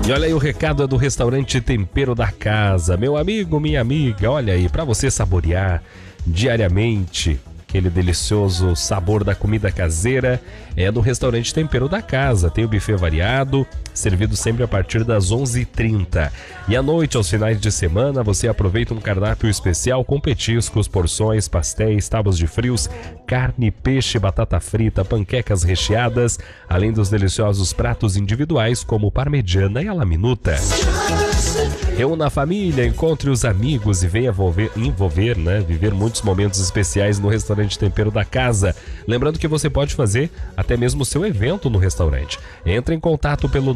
E olha aí, o recado é do restaurante Tempero da Casa. Meu amigo, minha amiga, olha aí, para você saborear diariamente aquele delicioso sabor da comida caseira, é do restaurante Tempero da Casa. Tem o buffet variado, servido sempre a partir das 11h30. E à noite, aos finais de semana, você aproveita um cardápio especial com petiscos, porções, pastéis, tábuas de frios, carne, peixe, batata frita, panquecas recheadas, além dos deliciosos pratos individuais como parmegiana e a la minuta. Reúna a família, encontre os amigos e venha viver muitos momentos especiais no restaurante Tempero da Casa. Lembrando que você pode fazer até mesmo o seu evento no restaurante. Entre em contato pelo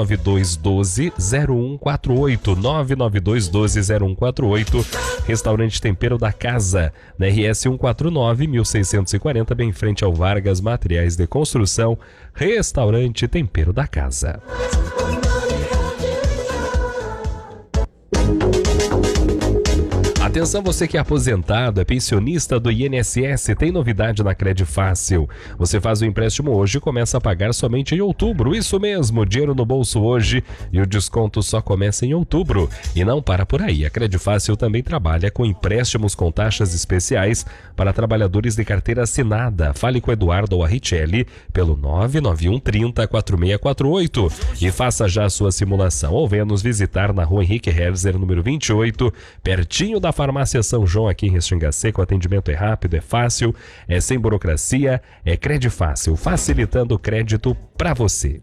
99212-0148, 99212-0148, Restaurante Tempero da Casa, na RS 149, 1640, bem em frente ao Vargas Materiais de Construção, Restaurante Tempero da Casa. Atenção, você que é aposentado, é pensionista do INSS, tem novidade na Credifácil. Você faz o empréstimo hoje e começa a pagar somente em outubro. Isso mesmo, dinheiro no bolso hoje e o desconto só começa em outubro. E não para por aí, a Credifácil também trabalha com empréstimos com taxas especiais para trabalhadores de carteira assinada. Fale com Eduardo Arrichelli pelo 991 30 4648 e faça já a sua simulação. Ou venha nos visitar na rua Henrique Herzer, número 28, pertinho da Farmácia São João, aqui em Restinga Seca. O atendimento é rápido, é fácil, é sem burocracia, é Credifácil, facilitando o crédito para você.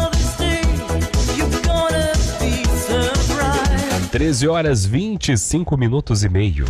13h25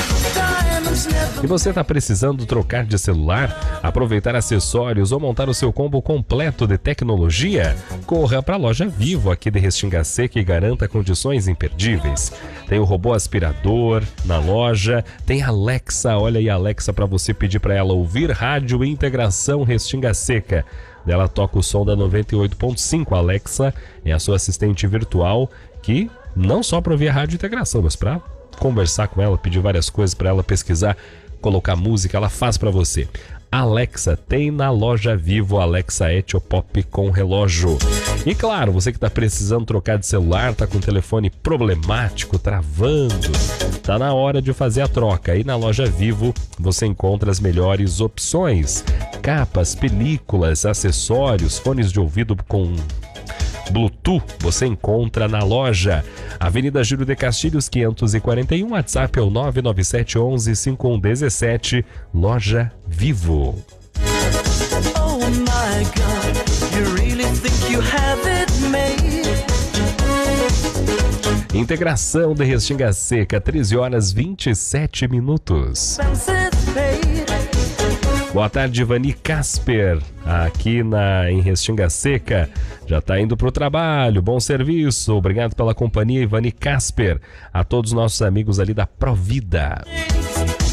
E você está precisando trocar de celular, aproveitar acessórios ou montar o seu combo completo de tecnologia? Corra para a loja Vivo aqui de Restinga Seca e garanta condições imperdíveis. Tem o robô aspirador na loja, tem a Alexa, olha aí a Alexa para você pedir para ela ouvir rádio Integração Restinga Seca. Ela toca o som da 98.5. A Alexa é a sua assistente virtual que não só para ouvir a rádio Integração, mas para conversar com ela, pedir várias coisas para ela pesquisar, colocar música, ela faz para você. Alexa tem na loja Vivo, Alexa Etiopop com relógio. E claro, você que está precisando trocar de celular, está com o telefone problemático, travando, tá na hora de fazer a troca. Aí na loja Vivo você encontra as melhores opções: capas, películas, acessórios, fones de ouvido com Bluetooth, você encontra na loja Avenida Júlio de Castilhos 541, WhatsApp é o 997 11 5117, loja Vivo. Oh my God, you really think you have it made? Integração de Restinga Seca, 13h27. Boa tarde, Ivani Casper, aqui em Restinga Seca. Já está indo para o trabalho, bom serviço. Obrigado pela companhia, Ivani Casper. A todos os nossos amigos ali da Provida.